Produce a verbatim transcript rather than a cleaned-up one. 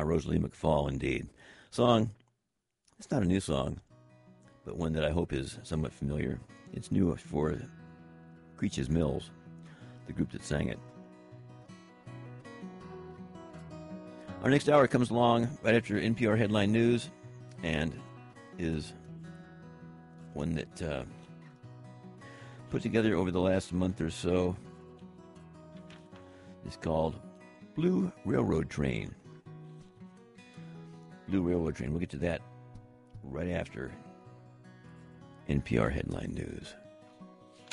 Rosalie McFall, indeed. Song, it's not a new song, but one that I hope is somewhat familiar. It's new for Creech's Mills, the group that sang it. Our next hour comes along right after N P R Headline News and is one that uh, put together over the last month or so. It's called Blue Railroad Train. Blue Railroad Train. We'll get to that right after N P R Headline News.